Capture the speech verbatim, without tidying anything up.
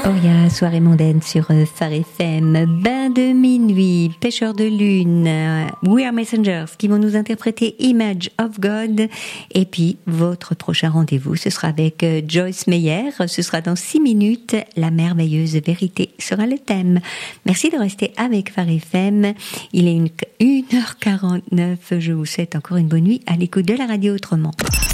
Oria, soirée mondaine sur Phare F M, bain de minuit, pêcheurs de lune, We Are Messengers qui vont nous interpréter Image of God. Et puis, votre prochain rendez-vous, ce sera avec Joyce Meyer. Ce sera dans six minutes. La merveilleuse vérité sera le thème. Merci de rester avec Phare F M. Il est une, une heure quarante-neuf. Je vous souhaite encore une bonne nuit à l'écoute de la radio autrement.